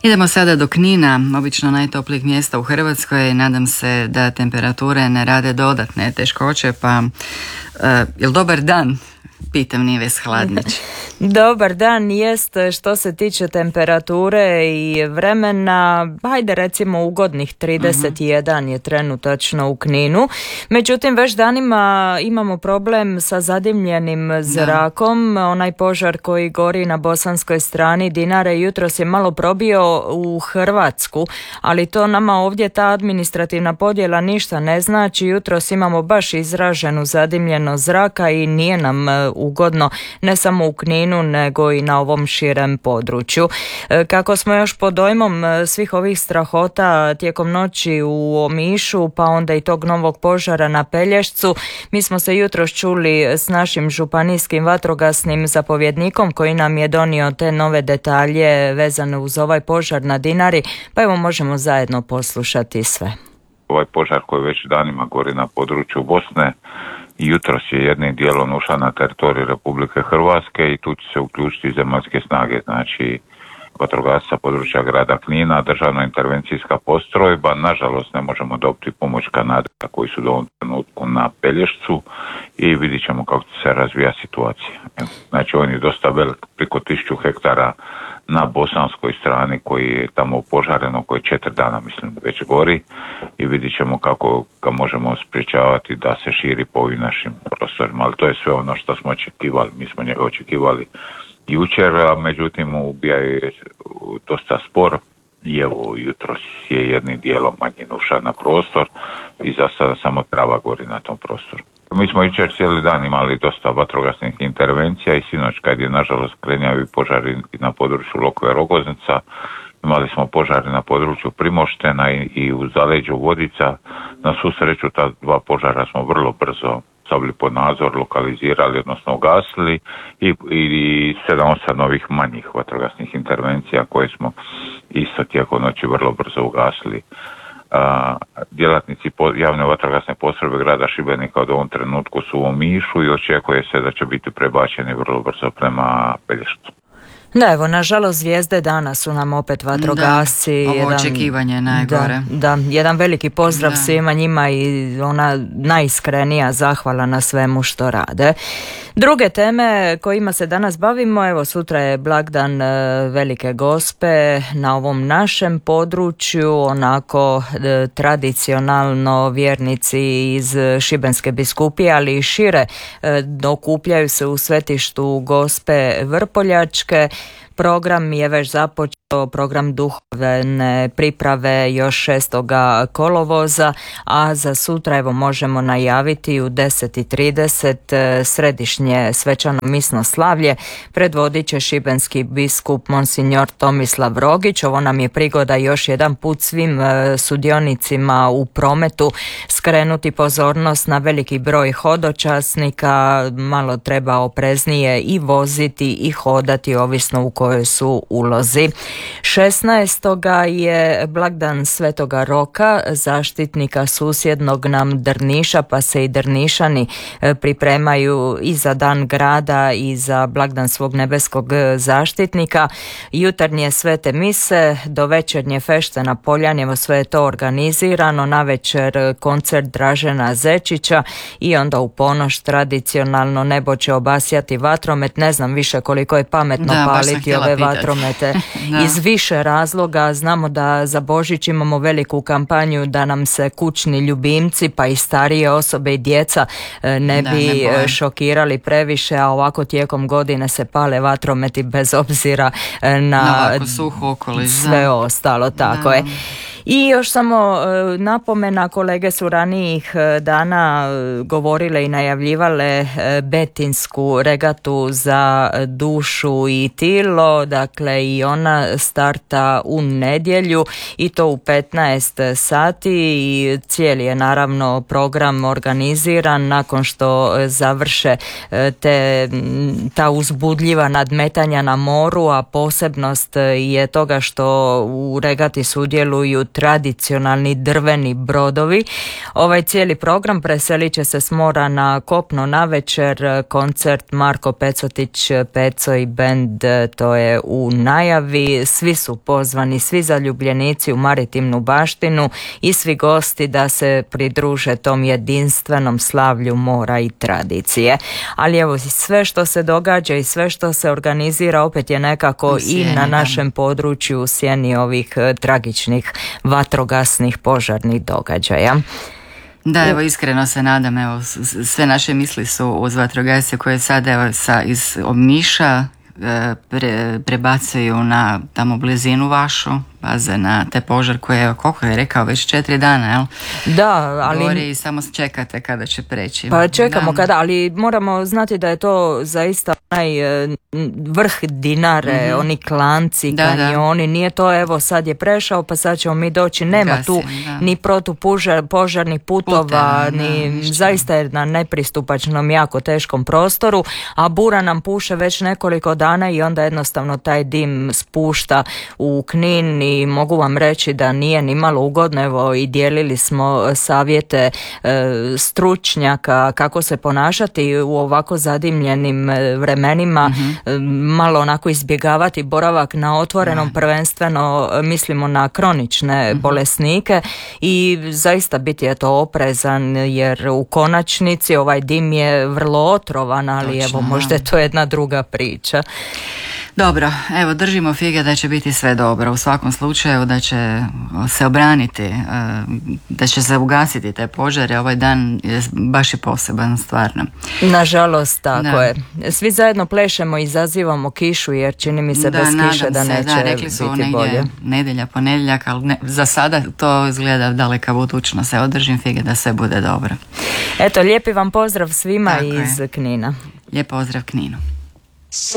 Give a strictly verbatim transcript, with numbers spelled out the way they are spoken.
Idemo sada do Knina, obično najtoplijeg mjesta u Hrvatskoj. Nadam se da temperature ne rade dodatne teškoće, pa uh, jel dobar dan? Pitam Nives Hladnić. Dobar dan, jest što se tiče temperature i vremena, hajde recimo ugodnih trideset jedan uh-huh. je trenutačno u Kninu. Međutim, već danima imamo problem sa zadimljenim zrakom. Da. Onaj požar koji gori na bosanskoj strani Dinare jutros je malo probio u Hrvatsku, ali to nama ovdje ta administrativna podjela ništa ne znači. Jutros imamo baš izraženu zadimljenost zraka i nije nam ugodno, ne samo u Kninu nego i na ovom širem području. Kako smo još pod dojmom svih ovih strahota tijekom noći u Omišu, pa onda i tog novog požara na Pelješcu, mi smo se jutros čuli s našim županijskim vatrogasnim zapovjednikom koji nam je donio te nove detalje vezane uz ovaj požar na Dinari, pa evo možemo zajedno poslušati sve. Ovaj požar koji već danima gori na području Bosne, jutros je jednim dijelom ušao na teritorij Republike Hrvatske i tu će se uključiti zemaljske snage, znači vatrogasca područja grada Knina, državna intervencijska postrojba. Nažalost ne možemo dobiti pomoć Kanadaka koji su do ovom trenutku na Pelješcu i vidit ćemo kako se razvija situacija. Znači on je dosta velik, preko tisuću hektara na bosanskoj strani koji je tamo opožareno, koji četiri dana mislim već gori i vidit ćemo kako ga možemo spriječavati da se širi po ovim našim prostorima. Ali to je sve ono što smo očekivali. Mi smo njega očekivali jučer, a međutim ubija je dosta spor i evo jutros je jednim dijelom manjin ušao na prostor i za sada samo trava gori na tom prostoru. Mi smo jučer cijeli dan imali dosta vatrogasnih intervencija i sinoć kad je nažalost krenjavi požari na području Lokve Rogoznica, imali smo požari na području Primoštena i, i u zaleđu Vodica. Na svu sreću ta dva požara smo vrlo brzo stavili pod nadzor, lokalizirali, odnosno ugasili i, i sedam osam novih manjih vatrogasnih intervencija koje smo isto tijekom noći vrlo brzo ugasili. A, djelatnici po, javne vatrogasne postrojbe grada Šibenika od ovom trenutku su u Omišu i očekuje se da će biti prebačeni vrlo brzo prema Pelješcu. Da, evo, nažalost zvijezde dana su nam opet vatrogasci. Da, ovo jedan, očekivanje je najgore. Da, da, jedan veliki pozdrav da. svima njima i ona najiskrenija zahvala na svemu što rade. Druge teme kojima se danas bavimo, evo sutra je blagdan Velike Gospe na ovom našem području, onako e, tradicionalno vjernici iz Šibenske biskupije, ali i šire e, okupljaju se u svetištu Gospe Vrpoljačke. Program je već započeo, program duhovne priprave još šestoga kolovoza, a za sutra evo možemo najaviti u deset i trideset središnje svečano misno slavlje. Predvodit će šibenski biskup Monsignor Tomislav Rogić. Ovo nam je prigoda još jedan put svim sudionicima u prometu skrenuti pozornost na veliki broj hodočasnika. Malo treba opreznije i voziti i hodati ovisno u kojoj su ulozi. šesnaestoga je blagdan Svetoga Roka, zaštitnika susjednog nam Drniša, pa se i Drnišani pripremaju i za dan grada i za blagdan svog nebeskog zaštitnika. Jutarnje svete mise, do večernje fešte na Poljanjevo, sve je to organizirano, navečer koncert Dražena Zečića i onda u ponoć tradicionalno nebo će obasjati vatromet. Ne znam više koliko je pametno da, paliti ove vatromete iz više razloga. Znamo da za Božić imamo veliku kampanju da nam se kućni ljubimci pa i starije osobe i djeca ne da, bi ne šokirali previše, a ovako tijekom godine se pale vatrometi bez obzira na, na suho okoliš, sve da. ostalo, tako da. je. I još samo napomena, kolege su ranijih dana govorile i najavljivale betinsku regatu za dušu i tilo, dakle i ona starta u nedjelju i to u petnaest sati i cijeli je naravno program organiziran nakon što završe te, ta uzbudljiva nadmetanja na moru, a posebnost je toga što u regati sudjeluju tradicionalni drveni brodovi. Ovaj cijeli program preselit će se s mora na kopno navečer, koncert Marko Pecotić, Peco i bend, to je u najavi. Svi su pozvani, svi zaljubljenici u maritimnu baštinu i svi gosti da se pridruže tom jedinstvenom slavlju mora i tradicije. Ali evo, sve što se događa i sve što se organizira opet je nekako sjeni, i na našem području u sjeni ovih tragičnih vatrogasnih požarnih događaja. Da, evo iskreno se nadam, evo sve naše misli su uz vatrogasce koje sad evo sa iz Omiša pre, prebacuju na tamo blizinu vašu, paze na te požar koje je, koliko je rekao, već četiri dana, jel? Da, ali... Gori i samo čekate kada će preći. Pa čekamo da. kada, ali moramo znati da je to zaista onaj vrh Dinare, mm-hmm. oni klanci, da, kanjoni, da. Nije to evo sad je prešao pa sad ćemo mi doći, nema Gasim, tu da. Ni protupožarnih putova, Putem, ni da, zaista je na nepristupačnom jako teškom prostoru, a bura nam puše već nekoliko dana i onda jednostavno taj dim spušta u Knin i mogu vam reći da nije ni malo ugodno, evo i dijelili smo savjete e, stručnjaka kako se ponašati u ovako zadimljenim vremenima, mm-hmm. e, malo onako izbjegavati boravak na otvorenom, mm-hmm. prvenstveno mislimo na kronične mm-hmm. bolesnike i zaista biti je to oprezan jer u konačnici ovaj dim je vrlo otrovan, ali Točno, evo možda je to jedna druga priča. Dobro, evo držimo fige da će biti sve dobro. U svakom slučaju da će se obraniti, da će se ugasiti te požare. Ovaj dan je baš i poseban, stvarno. Nažalost, tako da. Je. Svi zajedno plešemo i izazivamo kišu jer čini mi se da, bez kiše da neće da, rekli su biti bolje. Nedjelja, ponedjeljak, ali ne, za sada to izgleda daleka budućnost. Evo držim fige da sve bude dobro. Eto, lijepi vam pozdrav svima tako iz je. Knina. Lijep pozdrav Kninu.